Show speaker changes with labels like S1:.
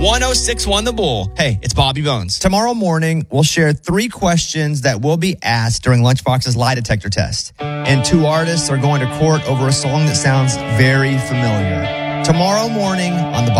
S1: 1061 The Bull. Hey, it's Bobby Bones.
S2: Tomorrow morning, we'll share 3 questions that will be asked during Lunchbox's lie detector test. And 2 artists are going to court over a song that sounds very familiar. Tomorrow morning on the